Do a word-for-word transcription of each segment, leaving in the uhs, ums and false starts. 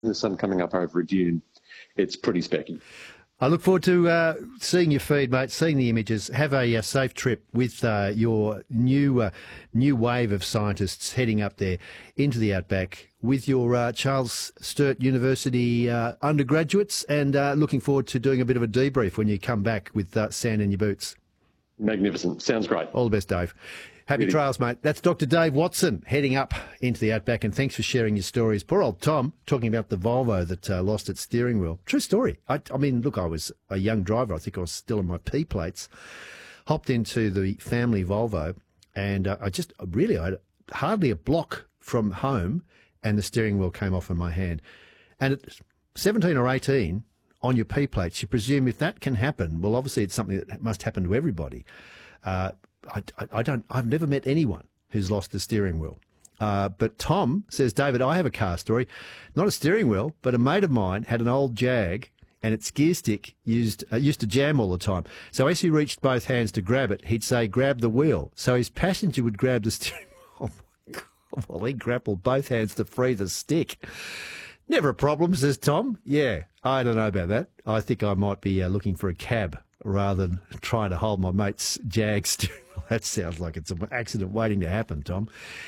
the sun coming up over a dune. It's pretty specky. I look forward to uh, seeing your feed, mate, seeing the images. Have a, uh safe trip with uh, your new uh, new wave of scientists heading up there into the outback with your uh, Charles Sturt University uh, undergraduates, and uh, looking forward to doing a bit of a debrief when you come back with uh, sand in your boots. Magnificent. Sounds great. All the best, Dave. Happy Really? trails, mate. That's Doctor Dave Watson heading up into the outback, and thanks for sharing your stories. Poor old Tom talking about the Volvo that uh, lost its steering wheel. True story. I, I mean, look, I was a young driver. I think I was still on my P plates. Hopped into the family Volvo, and uh, I just really, I had hardly a block from home, and the steering wheel came off in my hand. And at seventeen or eighteen, on your P plates, you presume if that can happen, well, obviously it's something that must happen to everybody. Uh, I, I, I don't. I've never met anyone who's lost the steering wheel. Uh, but Tom says, David, I have a car story, not a steering wheel, but a mate of mine had an old Jag, and its gear stick used uh, used to jam all the time. So as he reached both hands to grab it, he'd say, "Grab the wheel." So his passenger would grab the steering wheel. Oh my God! Well, he grappled both hands to free the stick. Never a problem, says Tom. Yeah, I don't know about that. I think I might be uh, looking for a cab rather than trying to hold my mate's Jag steering wheel. That sounds like it's an accident waiting to happen, Tom.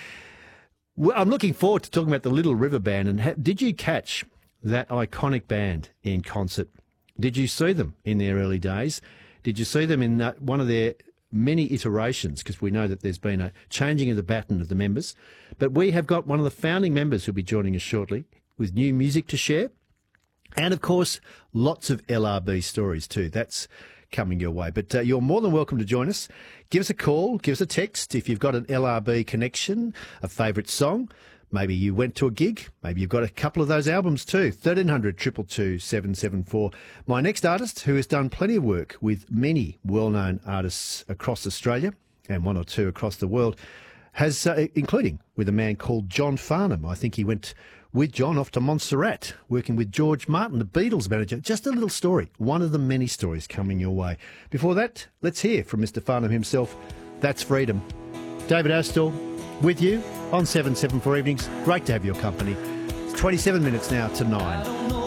Well, I'm looking forward to talking about the Little River Band. And ha- did you catch that iconic band in concert? Did you see them in their early days? Did you see them in uh, one of their many iterations? Because we know that there's been a changing of the baton of the members. But we have got one of the founding members who'll be joining us shortly with new music to share. And, of course, lots of L R B stories too. That's coming your way. But uh, you're more than welcome to join us. Give us a call, give us a text if you've got an L R B connection, a favourite song. Maybe you went to a gig. Maybe you've got a couple of those albums too. thirteen hundred, two two two, seven seven four. My next artist, who has done plenty of work with many well-known artists across Australia and one or two across the world, has, uh, including with a man called John Farnham. I think he went with John off to Montserrat, working with George Martin, the Beatles manager. Just a little story, one of the many stories coming your way. Before that, let's hear from Mister Farnham himself. That's Freedom. David Astor with you on seven seven four Evenings. Great to have your company. It's twenty-seven minutes now to nine.